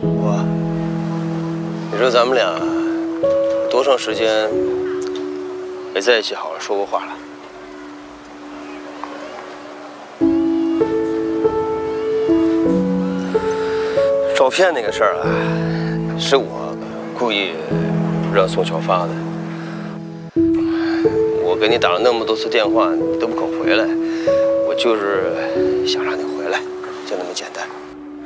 你说咱们俩多长时间没在一起好好说过话了？照片那个事儿啊，是我故意让宋乔发的。我给你打了那么多次电话，你都不肯回来，我就是想让你回来，就那么简单。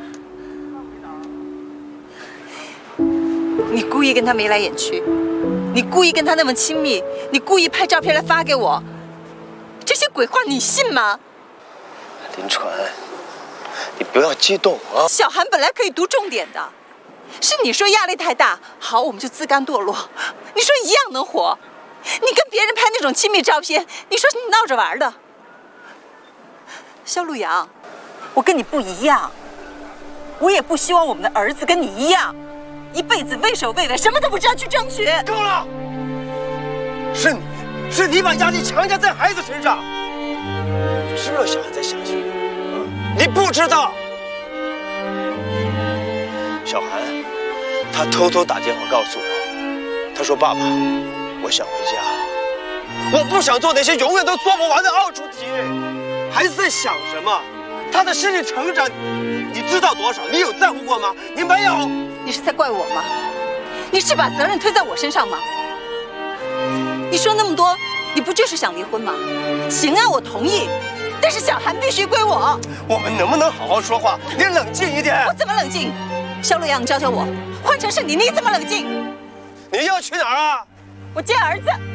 你故意跟他眉来眼去，你故意跟他那么亲密，你故意拍照片来发给我，这些鬼话你信吗？ 林传，你不要激动啊！ 小韩本来可以读重点的，是你说压力太大，好我们就自甘堕落。你说一样能活，你跟别人拍那种亲密照片，你说你闹着玩的。肖路阳，我跟你不一样，我也不希望我们的儿子跟你一样。一辈子畏首畏尾，什么都不知道去争取。 够了！是你把压力强加在孩子身上。你知道小韩在想什么？你不知道。小韩，他偷偷打电话告诉我，他说：“爸爸，我想回家，我不想做那些永远都做不完的奥数题。”孩子在想什么？他的心理成长，你知道多少？你有在乎过吗？你没有。 你是在怪我吗？你是把责任推在我身上吗？你说那么多，你不就是想离婚吗？行啊，我同意，但是小韩必须归我。 我们能不能好好说话？你冷静一点。 我怎么冷静？肖路阳，你教教我，换成是你，你怎么冷静？ 你要去哪儿啊？ 我见儿子。